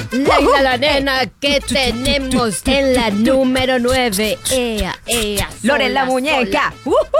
Laila la nena que tenemos en la número 9. Lore la muñeca.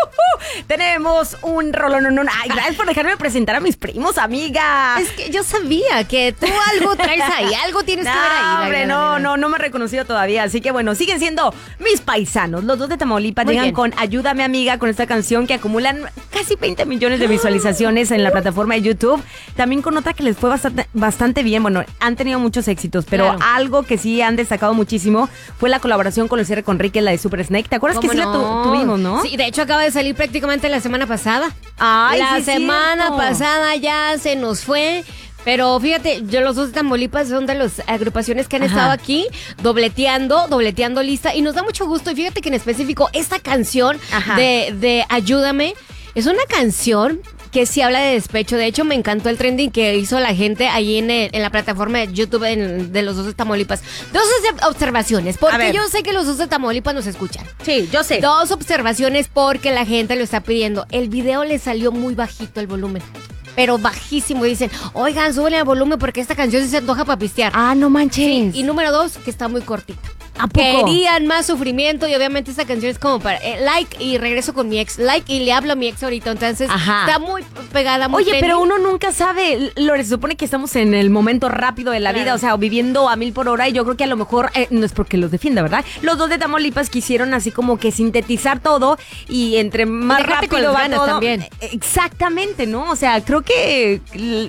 Tenemos un rolón. Ay, gracias por dejarme presentar a mis primos, amiga. Es que yo sabía que tú algo traes ahí, algo tienes que ver ahí. Hombre, no me he reconocido todavía. Así que bueno, siguen siendo mis paisanos. Los dos de Tamaulipas llegan con Ayúdame, amiga, con esta canción que acumulan casi 20 millones de visualizaciones en la plataforma de YouTube. También con otra que les fue bastante bien. Bueno, han tenido muchos éxitos, pero algo que sí han destacado muchísimo fue la colaboración con Luis R. Conríquez, la de Super Snake. ¿Te acuerdas que sí la tuvimos, no? Sí, de hecho acaba de salir prácticamente la semana pasada. Ay, la sí, semana pasada ya se nos fue. Pero fíjate, los dos de Tamaulipas son de las agrupaciones que han estado aquí dobleteando lista. Y nos da mucho gusto. Y fíjate que en específico esta canción de Ayúdame es una canción que sí habla de despecho. De hecho, me encantó el trending que hizo la gente ahí en la plataforma de YouTube de los dos de Tamaulipas. Dos observaciones, porque yo sé que los dos de Tamaulipas nos escuchan. Sí, yo sé. Dos observaciones porque la gente lo está pidiendo. El video le salió muy bajito el volumen. Pero bajísimo. Dicen, oigan, súbele el volumen porque esta canción se antoja para pistear. Ah, no manches. Sí. Y número 2, que está muy cortita. ¿A poco? Querían más sufrimiento y obviamente esta canción es como para like y regreso con mi ex, like y le hablo a mi ex ahorita, entonces está muy pegada, muy Oye, pero uno nunca sabe, Lore, se supone que estamos en el momento rápido de la vida, o sea, viviendo a 1000 por hora y yo creo que a lo mejor, no es porque los defienda, ¿verdad? Los dos de Tamaulipas quisieron así como que sintetizar todo y entre más rápido va todo. También. Exactamente, ¿no? O sea, creo que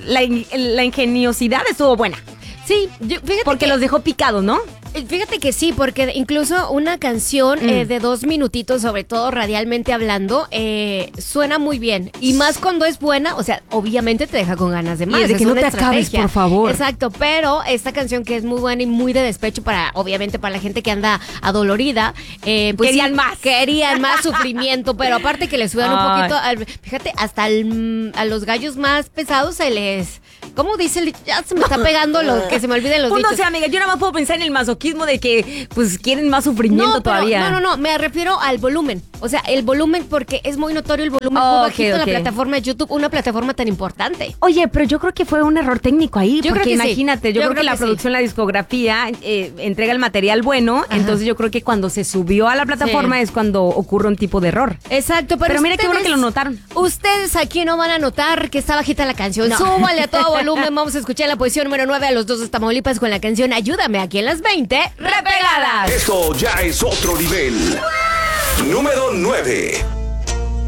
la ingeniosidad estuvo buena. Sí, fíjate porque los dejó picados, ¿no? Fíjate que sí, porque incluso una canción de 2 minutitos, sobre todo radialmente hablando, suena muy bien. Y más cuando es buena, o sea, obviamente te deja con ganas de más. Y de que no te acabes, por favor. Exacto, pero esta canción que es muy buena y muy de despecho obviamente para la gente que anda adolorida, pues querían más sufrimiento, pero aparte que le suban un poquito, fíjate, hasta a los gallos más pesados se les... ¿Cómo dice? Ya se me está pegando que se me olviden los dichos. No sé, amiga, yo nada más puedo pensar en el masoquismo de que, pues, quieren más sufrimiento todavía. No, me refiero al volumen. O sea, el volumen, porque es muy notorio el volumen muy bajito en la plataforma de YouTube, una plataforma tan importante. Oye, pero yo creo que fue un error técnico ahí, yo porque creo que imagínate, yo creo que la producción, la discografía, entrega el material bueno, entonces yo creo que cuando se subió a la plataforma es cuando ocurre un tipo de error. Exacto, pero mira qué bueno que lo notaron. Ustedes aquí no van a notar que está bajita la canción. Súbale a todo volumen, vamos a escuchar la posición número 9 a los dos de Tamaulipas con la canción Ayúdame, aquí en las 20 repegadas. Esto ya es otro nivel. Número 9.